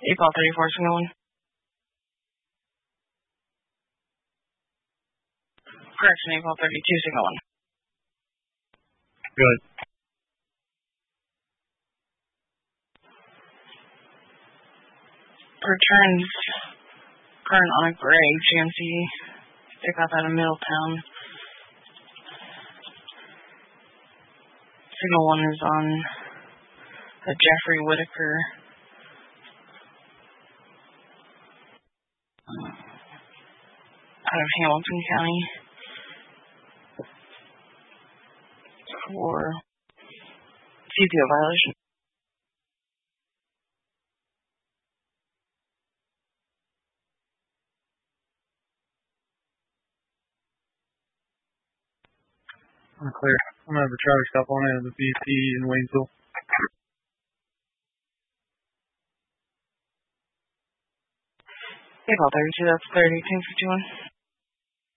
April 34, single one. Correction, April 32, single one. Good. Returns current on a gray GMC pickup out of Middletown. Signal one is on a Jeffrey Whitaker out of Hamilton County for CPO violation. Clear. I'm going to have a traffic stop on it at the BC in Waynesville. April 32, that's cleared 1851.